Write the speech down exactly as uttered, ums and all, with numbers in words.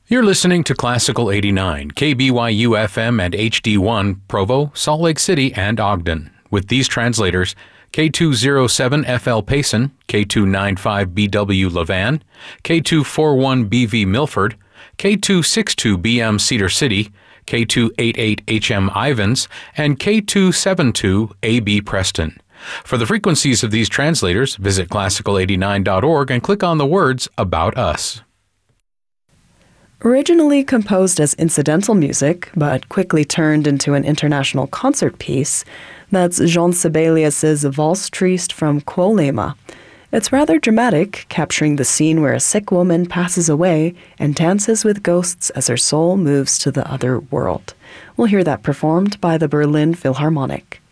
You're listening to Classical eighty-nine, K B Y U F M and H D one, Provo, Salt Lake City, and Ogden. With these translators, K two oh seven F L Payson, K two ninety-five B W Levan, K two forty-one B V Milford, K two sixty-two B M Cedar City, K two eighty-eight H M Ivins, and K two seventy-two A B Preston. For the frequencies of these translators, visit classical eighty-nine dot org and click on the words About Us. Originally composed as incidental music, but quickly turned into an international concert piece, that's Jean Sibelius's Valse Triste from Quolema. It's rather dramatic, capturing the scene where a sick woman passes away and dances with ghosts as her soul moves to the other world. We'll hear that performed by the Berlin Philharmonic.